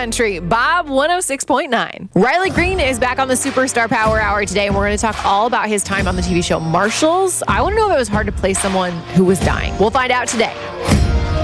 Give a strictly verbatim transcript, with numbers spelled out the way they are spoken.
Country, Bob one oh six point nine. Riley Green is back on the Superstar Power Hour today, and we're going to talk all about his time on the T V show Marshalls. I want to know if it was hard to play someone who was dying. We'll find out today.